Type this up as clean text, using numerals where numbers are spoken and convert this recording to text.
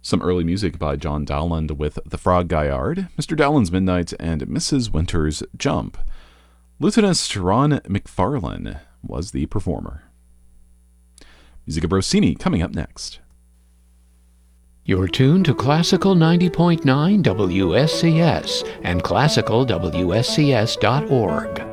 Some early music by John Dowland with The Frog Gaillard, Mr. Dowland's Midnight, and Mrs. Winter's Jump. Lutenist Ron McFarlane was the performer. Music of Rossini coming up next. You're tuned to Classical 90.9 WSCS and classicalwscs.org.